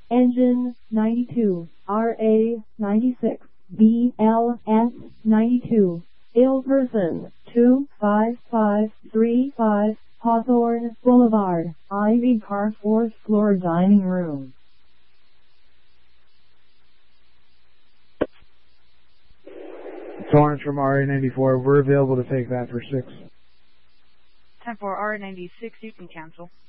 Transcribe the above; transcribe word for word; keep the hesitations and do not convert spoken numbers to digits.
Engine ninety-two, R A ninety-six, B L S ninety-two, ill person two five five three five, Hawthorne Boulevard, Ivy Park fourth floor dining room. Torrance from R A ninety-four, we're available to take that for six. ten four R A ninety-six, you can cancel.